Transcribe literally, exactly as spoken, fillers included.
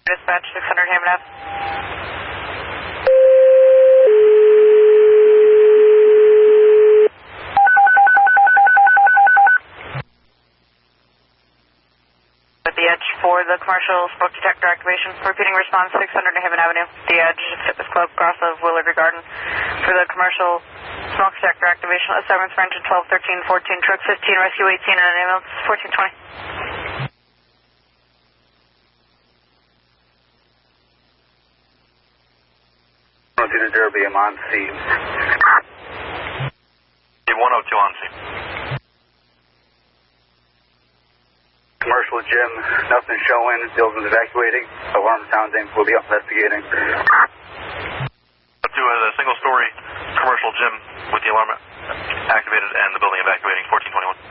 Dispatch six hundred Hammond Ave. At the edge for the commercial smoke detector activation. Repeating response six hundred Hammond Avenue. The edge, Fitness Club, cross of Willoughby Garden. For the commercial smoke detector activation, a seventh for engine twelve, thirteen, fourteen, truck fifteen, rescue eighteen, and an ambulance fourteen twenty. one oh two to Derby, I'm on scene. one oh two on scene. Commercial gym, nothing showing, building's evacuating, alarm sounding, we'll be investigating. Up to a single story commercial gym with the alarm activated and the building evacuating, fourteen twenty-one.